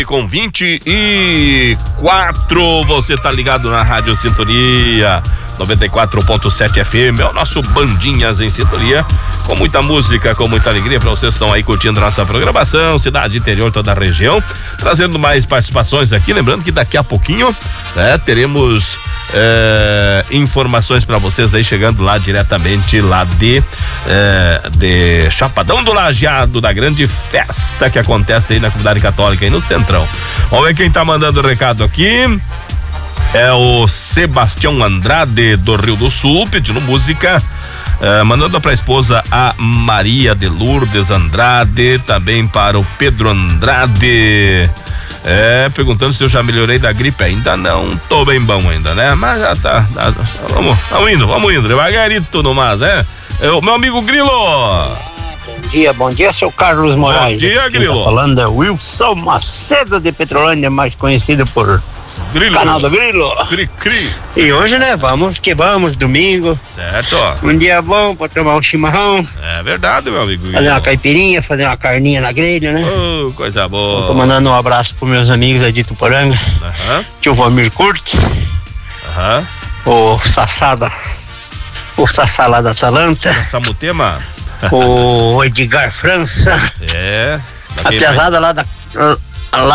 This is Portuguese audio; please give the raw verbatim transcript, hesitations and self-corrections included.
Com vinte e quatro, você tá ligado na Rádio Sintonia noventa e quatro ponto sete F M, é o nosso Bandinhas em Sintonia, com muita música, com muita alegria para vocês que estão aí curtindo nossa programação, cidade, interior, toda a região, trazendo mais participações aqui, lembrando que daqui a pouquinho, né, teremos é, informações para vocês aí, chegando lá diretamente lá de, é, de Chapadão do Lajeado, da grande festa que acontece aí na comunidade católica, aí no Centrão. Vamos ver quem tá mandando o recado aqui. É o Sebastião Andrade do Rio do Sul, pedindo música, uh, mandando para a esposa a Maria de Lourdes Andrade, também para o Pedro Andrade, é, perguntando se eu já melhorei da gripe. Ainda não, tô bem bom ainda, né? Mas já tá, tá vamos, vamos indo, vamos indo, devagarito no mais, né? É, o meu amigo Grilo. Bom dia, bom dia, seu Carlos Moraes. Bom dia, Grilo. Tá falando é Wilson Macedo de Petrolândia, mais conhecido por Grilo. Canal do Grilo. Cri, cri. E hoje, né, vamos que vamos, domingo. Certo. Um dia bom pra tomar um chimarrão. É verdade, meu amigo Grilo. Fazer uma caipirinha, fazer uma carninha na grelha, né? Oh, coisa boa. Tô mandando um abraço pros meus amigos aí de Tuporanga. Aham. Tio Valmir Curtis. Aham. O Sassada. O Sassá lá da Atalanta. Samutema. O Edgar França. É. A pesada lá da